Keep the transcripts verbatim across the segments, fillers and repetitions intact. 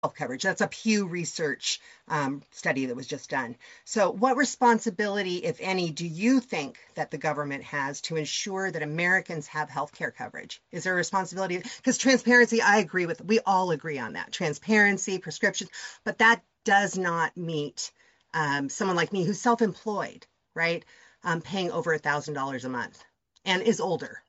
health coverage. That's a Pew Research um, study that was just done. So, what responsibility, if any, do you think that the government has to ensure that Americans have health care coverage? Is there a responsibility? Because transparency, I agree with, we all agree on that. Transparency, prescriptions, but that does not meet um, someone like me who's self employed, right? Um, paying over a thousand dollars a month and is older.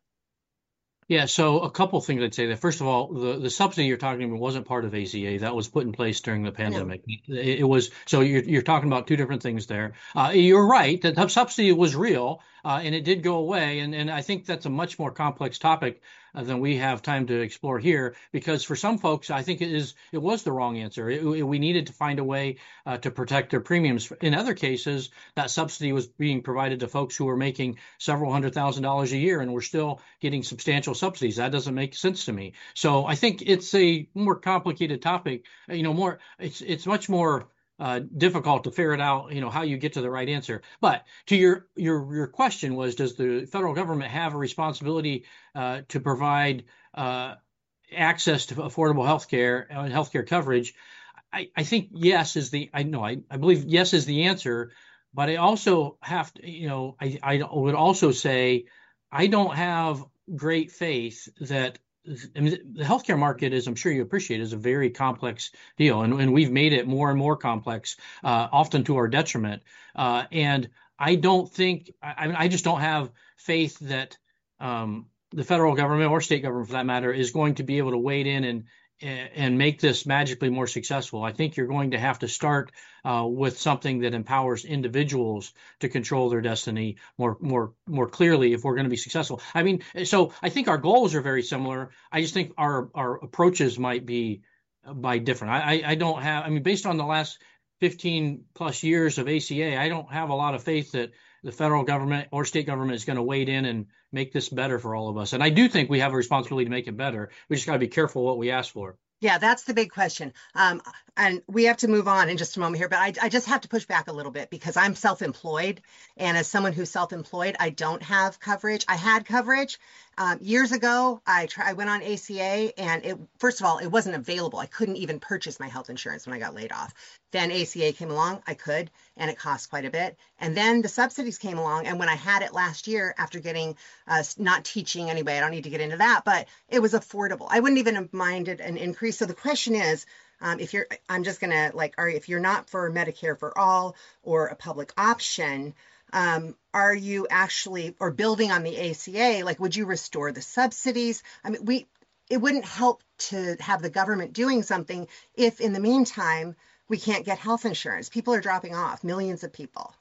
Yeah, so a couple things I'd say that. First of all, the, the subsidy you're talking about wasn't part of A C A. That was put in place during the I know. pandemic. It, it was so you're you're talking about two different things there. Uh, you're right that the subsidy was real, uh, and it did go away. And and I think that's a much more complex topic uh, than we have time to explore here. Because for some folks, I think it is it was the wrong answer. It, it- we needed to find a way uh, to protect their premiums. In other cases, that subsidy was being provided to folks who were making several hundred thousand dollars a year and were still getting substantial subsidies. That doesn't make sense to me. So I think it's a more complicated topic. You know, more it's it's much more uh, difficult to figure it out. You know how you get to the right answer. But to your your your question was, does the federal government have a responsibility uh, to provide uh, access to affordable health care and healthcare coverage? I, I think yes is the I know I, I believe yes is the answer, but I also have to, you know, I, I would also say I don't have great faith that I mean, the healthcare market, as I'm sure you appreciate, is a very complex deal, and, and we've made it more and more complex, uh, often to our detriment. Uh, and I don't think I, I mean, I just don't have faith that um, the federal government or state government, for that matter, is going to be able to wade in and and make this magically more successful. I think you're going to have to start uh, with something that empowers individuals to control their destiny more, more, more clearly if we're going to be successful. I mean, so I think our goals are very similar. I just think our our approaches might be uh, by different. I, I I don't have. I mean, based on the last fifteen plus years of A C A, I don't have a lot of faith that the federal government or state government is going to wade in and make this better for all of us. And I do think we have a responsibility to make it better. We just got to be careful what we ask for. Yeah, that's the big question. Um, and we have to move on in just a moment here, but I, I just have to push back a little bit because I'm self-employed. And as someone who's self-employed, I don't have coverage. I had coverage um, years ago. I, try, I went on A C A and it, first of all, it wasn't available. I couldn't even purchase my health insurance when I got laid off. Then A C A came along, I could, and it cost quite a bit. And then the subsidies came along. And when I had it last year, after getting, uh, not teaching anybody, I don't need to get into that, but it was affordable. I wouldn't even have minded an increase. So the question is, um, if you're, I'm just gonna like, are if you're not for Medicare for all or a public option, um, are you actually or building on the A C A? Like, would you restore the subsidies? I mean, we it wouldn't help to have the government doing something if, in the meantime, we can't get health insurance. People are dropping off, millions of people.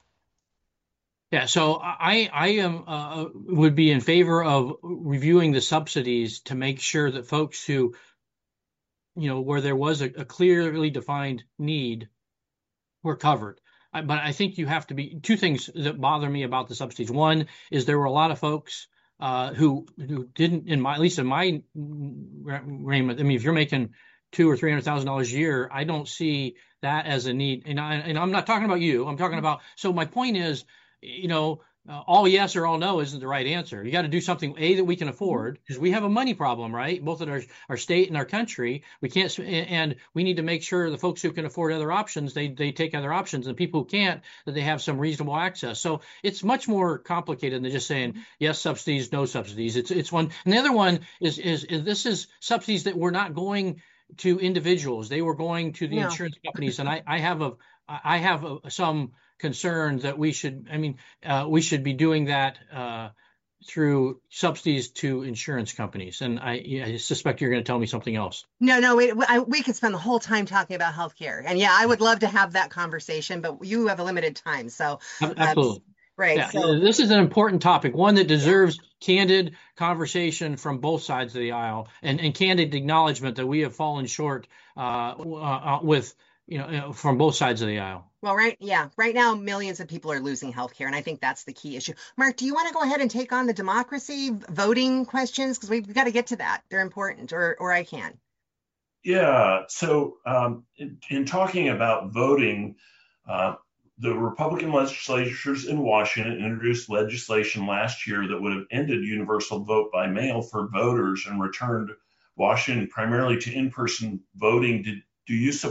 Yeah, so I I am uh, would be in favor of reviewing the subsidies to make sure that folks who, you know, where there was a, a clearly defined need were covered. I, but I think you have to be two things that bother me about the subsidies. One is there were a lot of folks uh, who who didn't, in my at least in my raiment. I mean, if you're making two or three hundred thousand dollars a year, I don't see that as a need. And I and I'm not talking about you. I'm talking about. So my point is, you know, uh, all yes or all no isn't the right answer. You got to do something a that we can afford because we have a money problem, right? Both in our our state and our country. We can't, and we need to make sure the folks who can afford other options, they they take other options, and people who can't, that they have some reasonable access. So it's much more complicated than just saying yes subsidies, no subsidies. It's it's one, and the other one is is, is this is subsidies that were not going to individuals; they were going to the No. insurance companies, and I I have a I have a, some concern that we should, I mean, uh, we should be doing that uh, through subsidies to insurance companies. And I, yeah, I suspect you're going to tell me something else. No, no, we, I, we could spend the whole time talking about healthcare. And yeah, I would love to have that conversation, but you have a limited time. So, um, Absolutely. right. Yeah, So, this is an important topic, one that yeah. deserves candid conversation from both sides of the aisle and, and candid acknowledgement that we have fallen short uh, uh, with, you know, uh, from both sides of the aisle. Well, right. Yeah. Right now, millions of people are losing healthcare. And I think that's the key issue. Mark, do you want to go ahead and take on the democracy voting questions? Because we've got to get to that. They're important, or, or I can. Yeah. So, um, in, in talking about voting, uh, the Republican legislatures in Washington introduced legislation last year that would have ended universal vote by mail for voters and returned Washington primarily to in person voting. Did, do you